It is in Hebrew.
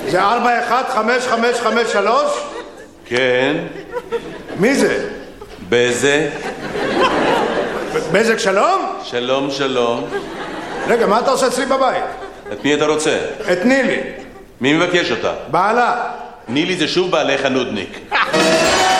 זה 415553? כן. מי זה? בזק. בזק שלום? שלום, שלום. רגע, מה אתה עושה אצלי בבית? את מי אתה רוצה? את נילי. מי מבקש אותה? בעלה. נילי זה שוב בעלך הנודניק.